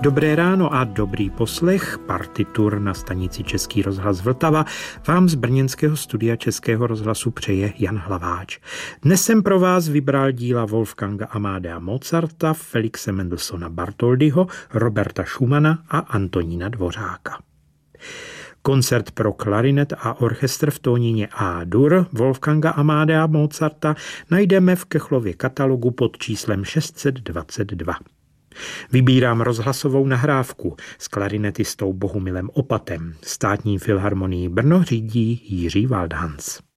Dobré ráno a dobrý poslech. Partitur na stanici Český rozhlas Vltava vám z brněnského studia Českého rozhlasu přeje Jan Hlaváč. Dnes jsem pro vás vybral díla Wolfganga Amadea Mozarta, Felixe Mendelssohna Bartholdyho, Roberta Schumana a Antonína Dvořáka. Koncert pro klarinet a orchestr v tónině A-dur Wolfganga Amadea Mozarta najdeme v Kechlově katalogu pod číslem 622. Vybírám rozhlasovou nahrávku s klarinetistou Bohumilem Opatem. Státní filharmonii Brno řídí Jiří Waldhans.